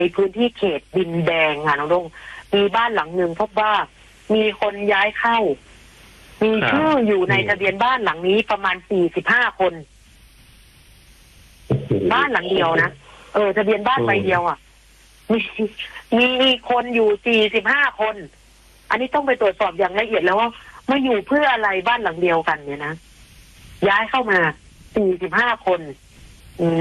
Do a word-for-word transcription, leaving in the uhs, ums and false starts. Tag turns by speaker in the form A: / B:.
A: ในพื้นที่เขตดินแดงค่ะน้องดงมีบ้านหลังหนึ่งพบว่ามีคนย้ายเข้ามีชื่ออยู่ในทะเบียนบ้านหลังนี้ประมาณสี่สิบห้าคนบ้านหลังเดียวนะเออทะเบียนบ้านใบเดียวอ่ะมีมีคนอยู่สี่สิบห้าคนอันนี้ต้องไปตรวจสอบอย่างละเอียดแล้วว่ามาอยู่เพื่ออะไรบ้านหลังเดียวกันเนี่ยนะย้ายเข้ามาสี่สิบห้าคน